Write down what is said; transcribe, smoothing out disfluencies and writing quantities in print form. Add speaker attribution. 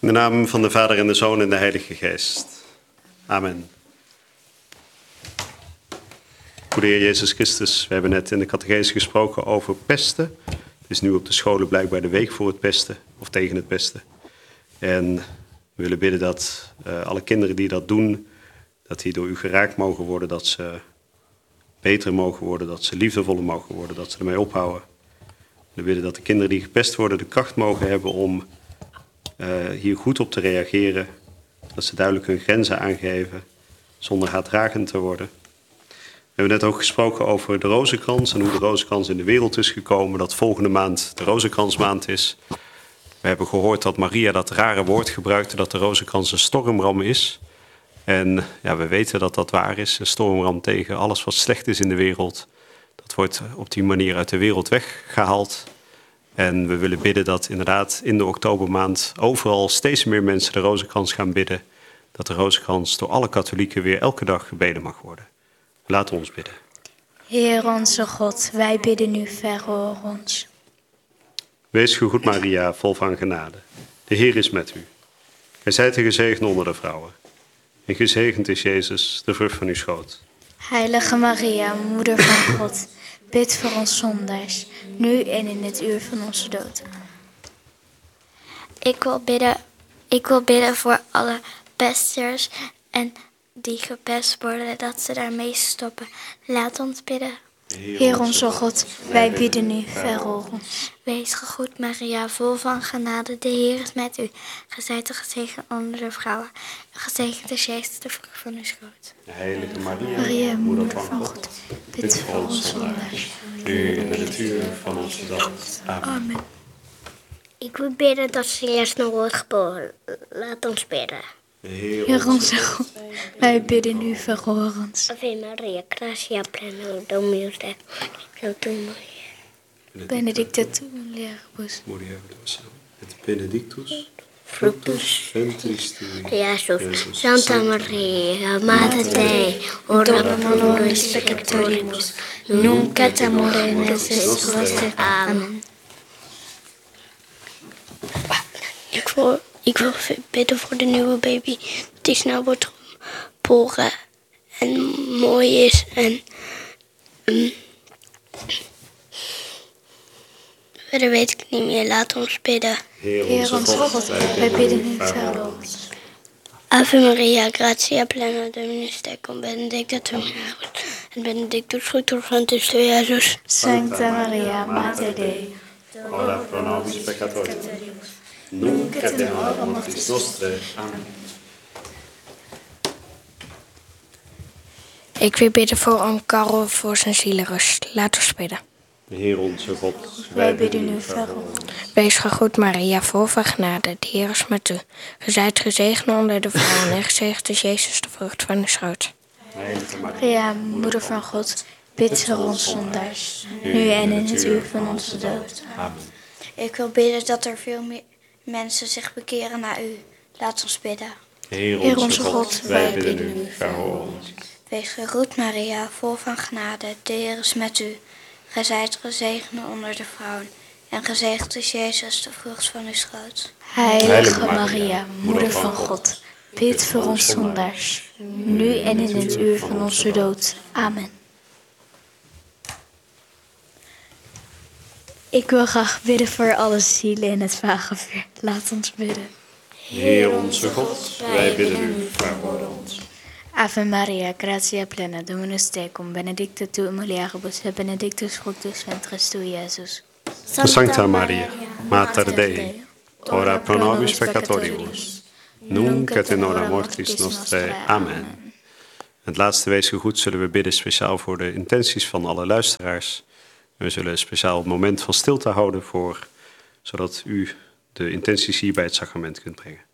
Speaker 1: In de naam van de Vader en de Zoon en de Heilige Geest. Amen. Goede Heer Jezus Christus, we hebben net in de catechese gesproken over pesten. Het is nu op de scholen blijkbaar de week voor het pesten, of tegen het pesten. En we willen bidden dat alle kinderen die dat doen, dat die door u geraakt mogen worden, dat ze beter mogen worden, dat ze liefdevoller mogen worden, dat ze ermee ophouden. We willen dat de kinderen die gepest worden de kracht mogen hebben om hier goed op te reageren. Dat ze duidelijk hun grenzen aangeven, zonder haatdragend te worden. We hebben net ook gesproken over de rozenkrans en hoe de rozenkrans in de wereld is gekomen. Dat volgende maand de rozenkransmaand is. We hebben gehoord dat Maria dat rare woord gebruikte, dat de rozenkrans een stormram is. En ja, we weten dat dat waar is. Een stormram tegen alles wat slecht is in de wereld. Dat wordt op die manier uit de wereld weggehaald. En we willen bidden dat inderdaad in de oktobermaand overal steeds meer mensen de rozenkrans gaan bidden. Dat de rozenkrans door alle katholieken weer elke dag gebeden mag worden. Laten we ons bidden.
Speaker 2: Heer onze God, wij bidden u, verhoor ons.
Speaker 1: Wees gegroet Maria, vol van genade. De Heer is met u. Gij zijt de gezegende onder de vrouwen. En gezegend is Jezus, de vrucht van uw schoot.
Speaker 2: Heilige Maria, moeder van God, bid voor ons zondaars, nu en in het uur van onze dood.
Speaker 3: Ik wil bidden voor alle pesters en die gepest worden, dat ze daarmee stoppen. Laat ons bidden.
Speaker 2: Heer onze God, wij bidden u, verhoor ons.
Speaker 3: Wees gegroet Maria, vol van genade, de Heer is met u. Gij zijt de gezegend onder de vrouwen. En gezegend is Jezus, de vrucht van uw schoot.
Speaker 1: Heilige
Speaker 2: Maria, moeder van God, bid voor ons zondaars,
Speaker 1: nu en in het uur van onze dood. Amen.
Speaker 3: Ik wil bidden dat ze eerst nog wordt geboren. Laat ons bidden.
Speaker 2: Heer onze God, wij bidden u, verhoor ons.
Speaker 3: Ave Maria, gratia plena, Dominus tecum.
Speaker 2: Benedicta tu mulieribus,
Speaker 1: et benedictus fructus ventris tui,
Speaker 3: Jesus. Santa Maria, Mater Dei, ora pro nobis peccatoribus, nunc et in hora nostre morte. Amen. Ik wil bidden voor de nieuwe baby. Die snel wordt geboren en mooi is. En verder weet ik niet meer. Laat ons bidden.
Speaker 2: Heer onze God, wij bidden u, verhoor ons.
Speaker 3: Ave Maria, gratia plena, Dominus tecum, benedicta tu mulieribus, et benedictus fructus ventris tui, Iesus.
Speaker 2: Sancta Maria, Mater Dei,
Speaker 1: ora pro nobis peccatoribus, nunc et in hora mortis nostre. Amen.
Speaker 3: Ik wil bidden voor oom Karel voor zijn zielenrust. Laat ons bidden.
Speaker 1: Heer onze God,
Speaker 2: wij bidden u, verhoor ons.
Speaker 3: Wees gegroet Maria, vol van genade, de Heer is met u. Gij zijt gezegend onder de vrouwen en gezegend is Jezus, de vrucht van uw schoot.
Speaker 1: Heilige
Speaker 2: Maria, moeder van God, bid voor ons zondaars, nu en in het uur van onze dood.
Speaker 1: Amen.
Speaker 2: Ik wil bidden dat er veel meer mensen zich bekeren naar u. Laat ons bidden.
Speaker 1: Heer onze God, wij bidden u, verhoor ons.
Speaker 2: Wees gegroet Maria, vol van genade, de Heer is met u. Gij zijt gezegend onder de vrouwen, en gezegend is Jezus, de vrucht van uw schoot. Heilige Maria, moeder van God, bid voor ons zondaars, nu en in het uur van onze dood. Amen. Ik wil graag bidden voor alle zielen in het vagevuur. Laat ons bidden.
Speaker 1: Heer onze God, wij bidden u, verhoor ons.
Speaker 2: Ave Maria, gratia plena, Dominus tecum, benedicta tu mulieribus, et benedictus fructus ventris tui, Iesus.
Speaker 1: Sancta Maria, Mater Dei, ora pro nobis peccatoribus, nunc et in hora mortis nostre. Amen. Het laatste wees gegroet zullen we bidden speciaal voor de intenties van alle luisteraars. We zullen een speciaal moment van stilte houden zodat u de intenties hier bij het sacrament kunt brengen.